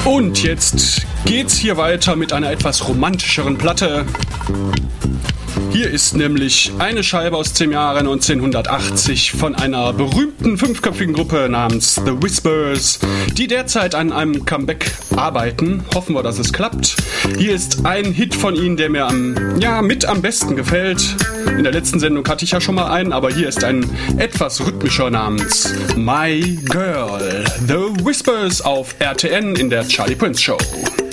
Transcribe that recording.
Und jetzt geht's hier weiter mit einer etwas romantischeren Platte. Hier ist nämlich eine Scheibe aus dem Jahre 1980 von einer berühmten fünfköpfigen Gruppe namens The Whispers, die derzeit an einem Comeback arbeiten. Hoffen wir, dass es klappt. Hier ist ein Hit von ihnen, der mir mit am besten gefällt. In der letzten Sendung hatte ich ja schon mal einen, aber hier ist ein etwas rhythmischer namens My Girl. The Whispers auf RTN in der Charlie Prince Show.